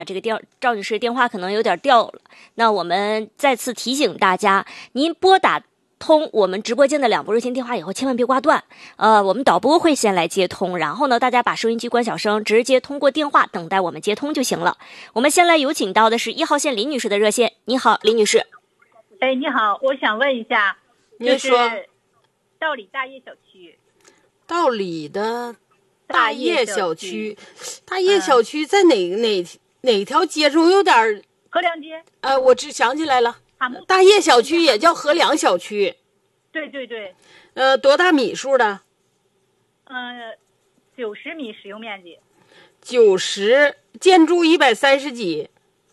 这个赵女士电话可能有点掉了，那我们再次提醒大家，您拨打通我们直播间的2部热线电话以后，千万别挂断。我们导播会先来接通，然后呢，大家把收音机关小声，直接通过电话等待我们接通就行了。我们先来有请到的是1号线李女士的热线。你好，李女士。 哎，你好，我想问一下，就是道里大业小区。 道里的大业小区，大业小区在哪条街中？有点河梁街。 我只想起来了，大业小区也叫河梁小区。 对对对。 多大米数的 ？90米使用面积。 90，建筑130几。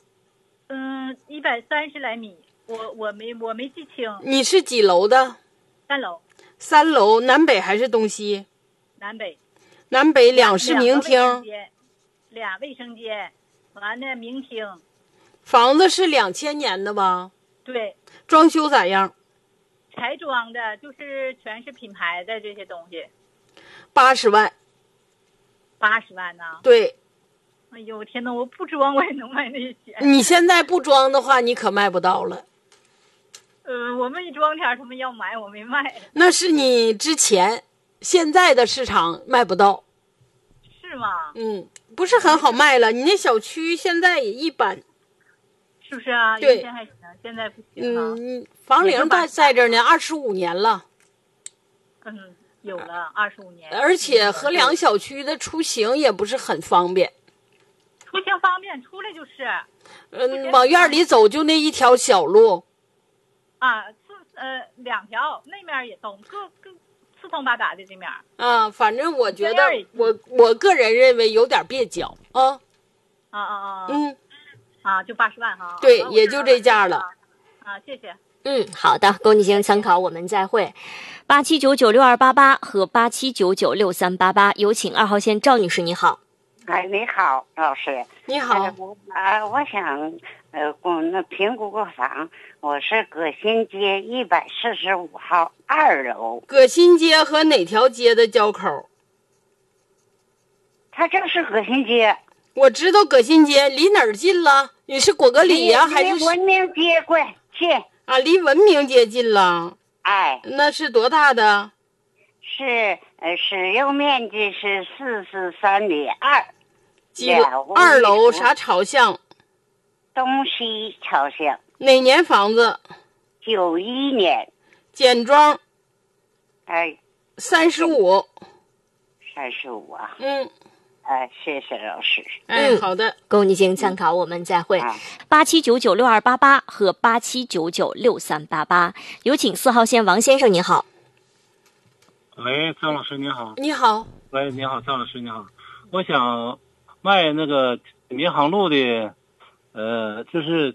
130来米，我没记清。 你是几楼的 ？3楼。 3楼，南北还是东西？ 南北。 南北2室明厅 ，2卫生间，完了明厅。 房子是2000年的吧？ 对。 装修咋样？ 柴装的，就是全是品牌的这些东西。 80万。 80万呢？ 对。 哎呦天哪！我不装我也能卖那些钱。 你现在不装的话，你可卖不到了。 我们一装前他们要买，我没卖。 那是你之前，现在的市场卖不到。 是吗？ 不是很好卖了。你那小区现在也一般。 是不是啊？ 对， 以前还行，现在不行。 房龄在这儿呢，25年了。 有了25年。 而且河梁小区的出行也不是很方便。 出行方便，出来就是。 往院里走就那一条小路。 啊，2条，那面也都各四通八达的这面。 反正我觉得我个人认为有点蹩脚啊。 就80万哈。 对，也就这价了。 谢谢。 好的，供你进行参考，我们再会。87996288和87996388，有请2号线赵女士，你好。 哎，你好，老师。 你好。 我想评估个房，我是葛新街145号2楼。 葛新街和哪条街的交口？ 它就是葛新街。 我知道葛新街，离哪儿近了？你是果戈里呀，还是离文明街近？ 离文明街近了。 哎， 那是多大的？ 是使用面积是43.2米。 2楼啥朝向？ 东西朝向。 哪年房子 ？91年。 简装。 哎 ，35。 35啊。谢谢老师。 好的， 供你进行参考，我们再会。87996288和87996388，有请4号线王先生，你好。 喂，张老师你好。 你好。 喂，你好，张老师你好。我想卖那个民航路的，就是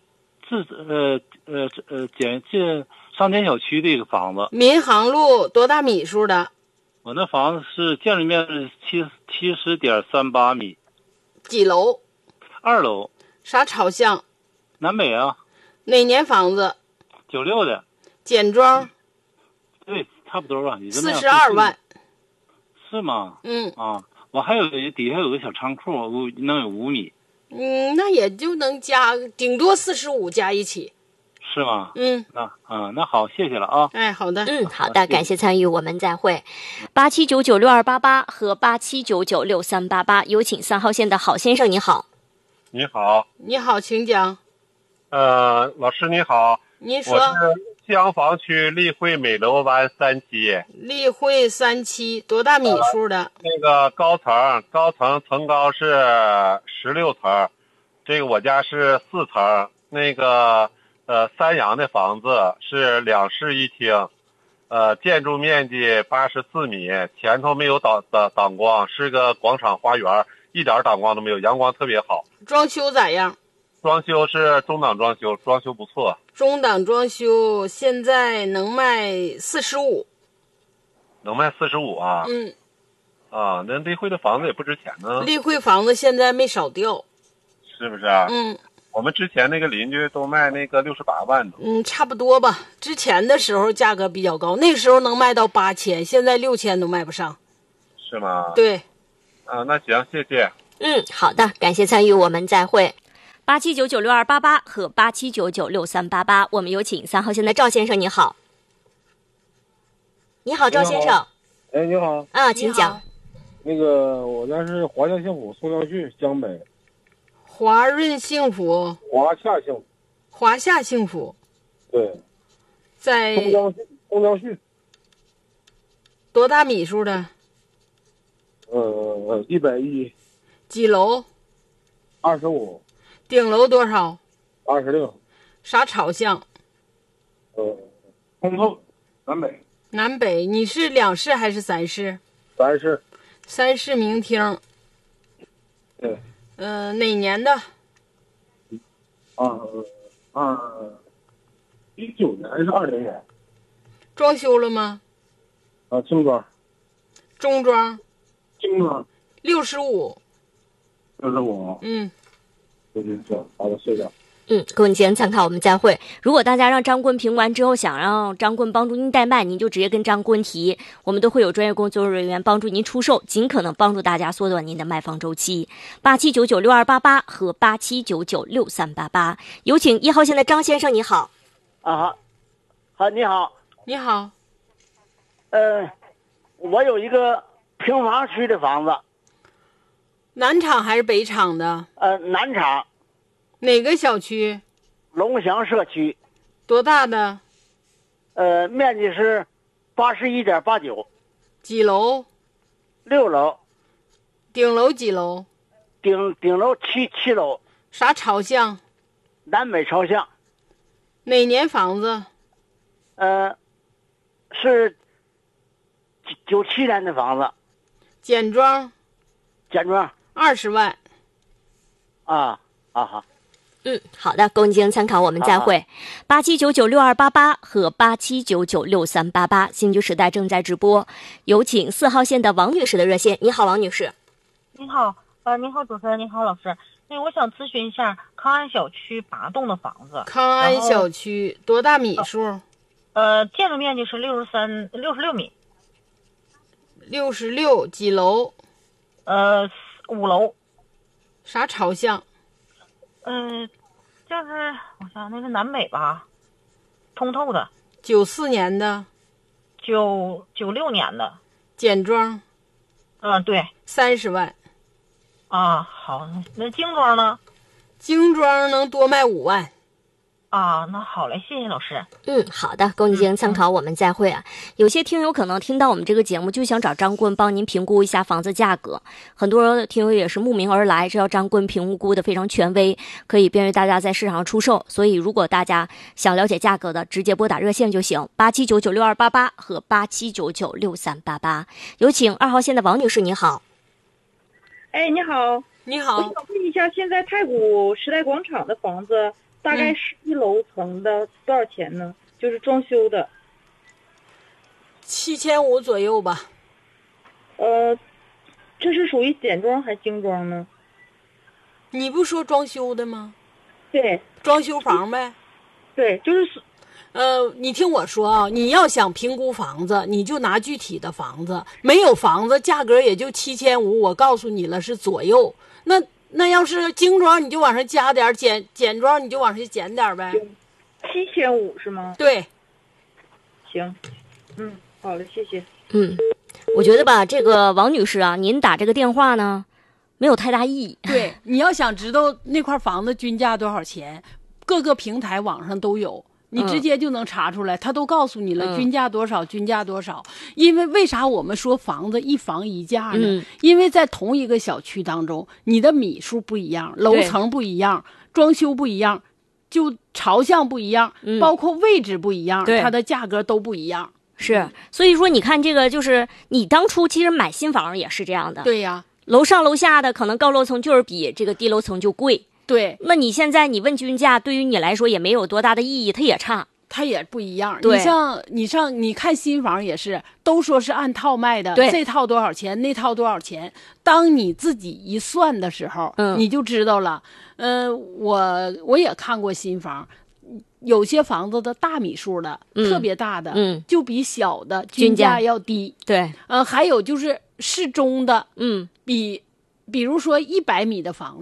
商田小区的一个房子。 民航路多大米数的？ 我那房子是建筑面积70.38米。 几楼 ？2楼。 啥朝向？ 南北啊。 哪年房子 ？96的。 简装。 对，差不多吧。 42万。 是吗？我还有底下有个小仓库，能有5米。 那也就能加，顶多45加一起。 是吗？那好，谢谢了啊。 好的。 好的，感谢参与，我们再会。87996288和87996388，有请3号线的郝先生，你好。 你好。 你好，请讲。 老师你好。 您说。 我是西洋房区丽汇美楼湾3期。 丽汇3期，多大米数的？ 那个高层层高是16层，这个我家是4层。那个3阳的房子是2室1厅，建筑面积84米，前头没有挡光，是个广场花园，一点挡光都没有，阳光特别好。 装修咋样？ 装修是中档装修，装修不错。 中档装修，现在能卖45。 能卖45啊？那丽汇的房子也不值钱呢。 丽汇房子现在没少掉， 是不是啊？我们之前那个邻居都卖那个68万多。 差不多吧。之前的时候价格比较高，那时候能卖到8000，现在6000都卖不上。 是吗？ 对。 那行，谢谢。 好的，感谢参与，我们再会。 87996288和87996388。我们有请3号线的赵先生，你好。你好，赵先生。 哎，你好。 啊，请讲。 那个，我家是华夏幸福宋江区江北。 华润幸福。 华夏幸福。 华夏幸福。 对。 在宋江区。 多大米数的 ？110。 几楼 ？25。 顶楼多少 ？26。 啥朝向？ 通透南北。 南北。你是2室还是3室 ？3室。 3室明厅。 对。 哪年的 ？19年还是20年？ 装修了吗？ 精装。 中装。 精装。 65。 65。 嗯。 行，好的，谢谢。 各位今天参考，我们再会。如果大家让张棍评完之后，想让张棍帮助您代卖，您就直接跟张棍提，我们都会有专业工作人员帮助您出售，尽可能帮助大家缩短您的卖房周期。87996288和87996388。有请1号线的张先生，你好。 好，你好。 你好。 我有一个平房区的房子。 南厂还是北厂的？ 南厂。 哪个小区？ 龙翔社区。 多大的？ 面积是81.89。 几楼 ？6楼。 顶楼几楼？ 顶楼七楼。 啥朝向？ 南北朝向。 哪年房子？ 是97年的房子。 简装。 简装。 20万。 好。 好的，供您参考，我们再会。87996288和87996388。新居时代正在直播，有请4号线的王女士的热线。你好，王女士。 你好，你好，主持人，你好，老师。我想咨询一下康安小区8栋的房子。 康安小区多大米数？ 建筑面积是66米。 66。几楼 ？5楼。 啥朝向？ 就是我想那是南北吧，通透的。 94年的。 96年的。 简装。 对。 30万。 好，那精装呢？ 精装能多卖5万。 那好嘞，谢谢老师。 好的，供您参考，我们再会啊。有些听友可能听到我们这个节目就想找张棍帮您评估一下房子价格，很多听友也是慕名而来，知道张棍评估的非常权威，可以便于大家在市场上出售。所以如果大家想了解价格的，直接拨打热线就行，87996288和87996388。有请2号线的王女士，你好。 你好。 你好。 我想问一下，现在太古时代广场的房子大概11楼层的多少钱呢？就是装修的。 7500左右吧。 这是属于简装还是精装呢？ 你不说装修的吗？ 对， 装修房呗。 对，就是你听我说啊，你要想评估房子，你就拿具体的房子，没有房子价格也就7500，我告诉你了是左右。那要是精装你就往上加点，简装你就往上减点呗。 7500是吗？ 对。 行。好了，谢谢。 我觉得吧，这个王女士啊，您打这个电话呢，没有太大意义。 对，你要想知道那块房子均价多少钱，各个平台网上都有。你直接就能查出来，他都告诉你了，均价多少，均价多少。因为啥我们说房子一房一价呢？因为在同一个小区当中，你的米数不一样，楼层不一样，装修不一样，就朝向不一样，包括位置不一样，它的价格都不一样。 是，所以说你看这个，就是你当初其实买新房也是这样的。 对呀， 楼上楼下的可能高楼层就是比这个低楼层就贵。 对， 那你现在你问均价，对于你来说也没有多大的意义，它也差， 它也不一样。 对， 你看新房也是，都说是按套卖的， 对， 这套多少钱，那套多少钱。当你自己一算的时候，你就知道了。我也看过新房，有些房子的大米数的，特别大的，就比小的均价要低。 对， 还有就是适中的，比如说100米的房子。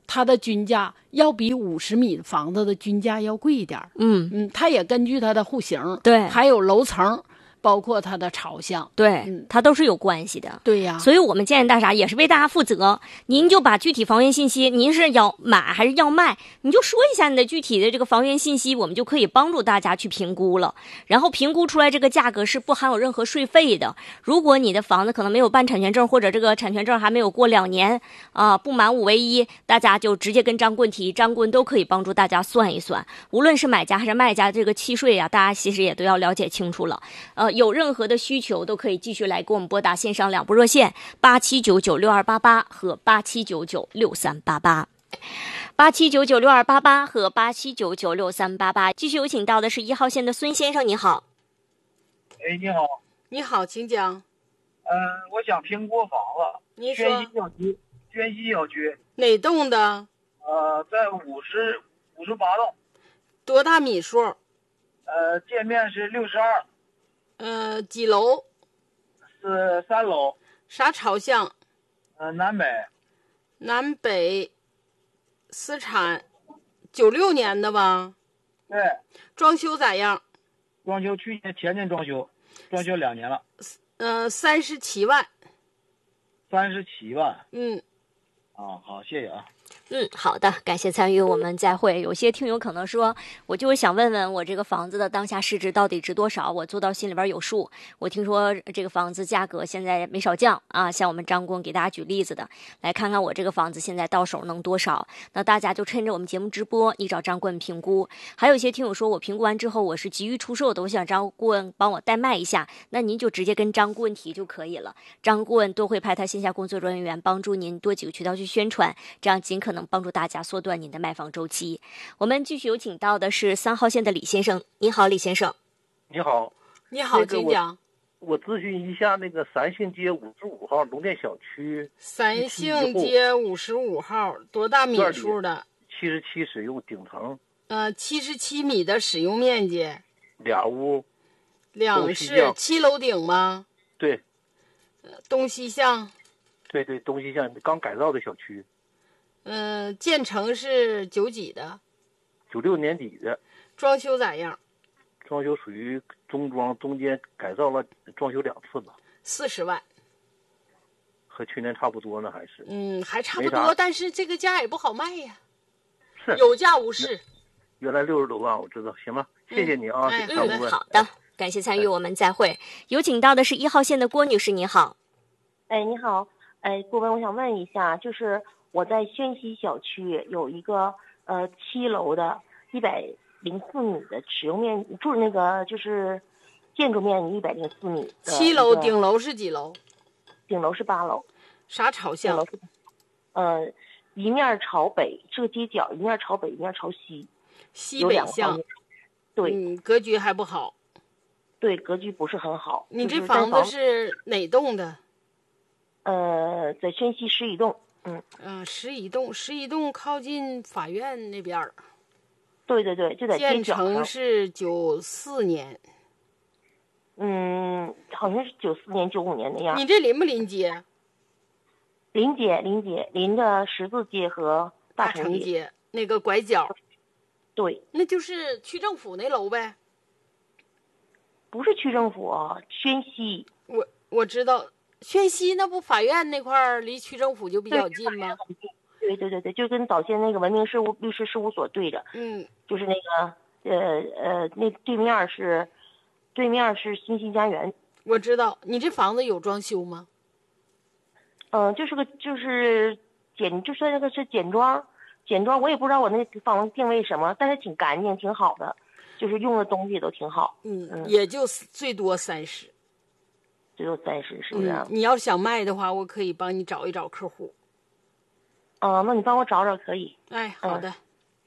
它的均价要比50米的房子的均价要贵一点。它也根据它的户型， 对， 还有楼层。包括它的朝向， 对，它都是有关系的。 对呀， 所以我们建议大家也是为大家负责，您就把具体房源信息，您是要买还是要卖，你就说一下你的具体的这个房源信息，我们就可以帮助大家去评估了。然后评估出来这个价格是不含有任何税费的。如果你的房子可能没有办产权证，或者这个产权证还没有过2年不满5为1，大家就直接跟张棍提，张棍都可以帮助大家算一算。无论是买家还是卖家，这个契税啊，大家其实也都要了解清楚了。有任何的需求都可以继续来给我们拨打线上2部热线87996288和87996388。87996288和87996388。继续有请到的是1号线的孙先生，你好。 哎，你好。 你好，请讲。 我想评估房子。 你说。 宣西小区。 哪栋的？ 在58栋。 多大米数？ 界面是62。 几楼？ 是3楼。 啥朝向？ 南北。 南北。私产。96年的吧？ 对。 装修咋样？ 装修前年装修2年了。 37万。 37万。好，谢谢啊。 好的，感谢参与，我们再会。有些听友可能说，我就是想问问我这个房子的当下市值到底值多少，我做到心里边有数。我听说这个房子价格现在没少降啊，像我们张工给大家举例子的，来看看我这个房子现在到手能多少。那大家就趁着我们节目直播，你找张棍评估。还有一些听友说我评估完之后我是急于出售的，我想张棍帮我代卖一下，那您就直接跟张棍提就可以了。张棍都会派他线下工作人员帮助您多几个渠道去宣传，这样尽可能帮助大家缩短您的卖房周期。我们继续有请到的是3号线的李先生。你好，李先生。 你好。 你好，请讲。 我咨询一下那个三星街55号龙店小区。 三星街55号，多大米数的 ？77使用顶层。 77米的使用面积。 俩屋。 2室，7楼顶吗？ 对。 东西向。 对，东西向，刚改造的小区。 建成是9几的 ？96年底的。 装修咋样？ 装修属于中装，中间改造了，装修2次吧。 40万。 和去年差不多呢，还是？ 还差不多，但是这个价也不好卖呀。 是。 有价无市。 原来60多万，我知道。行吧，谢谢你啊。 好的，感谢参与，我们再会。有请到的是1号线的郭女士，你好。 你好。顾问，我想问一下，就是我在宣西小区有一个7楼的104米的使用面积，住那个就是建筑面积104米的。 7楼顶楼是几楼？ 顶楼是8楼。 啥朝向？ 一面朝北，这个街角一面朝北，一面朝西。 西北向。 对。 格局还不好。 对，格局不是很好。 你这房子是哪栋的？ 在宣西11栋。 11栋靠近法院那边。 对，就在街角上。 建成是94年。 好像是94年、95年那样。 你这临不临街？ 临街，临着十字街和大成街那个拐角。 对。 那就是区政府那楼呗。 不是区政府啊，宣西。 我知道。宣西那不法院那块儿离区政府就比较近吗？ 对，就跟早先那个文明律师事务所对着。就是那个那对面是新兴家园。 我知道。你这房子有装修吗？ 就是就算那个是简装，我也不知道我那房子定位什么，但是挺干净，挺好的，就是用的东西也都挺好。 也就最多30。 最多30，是不是？ 你要想卖的话，我可以帮你找一找客户。 那你帮我找找可以。 好的。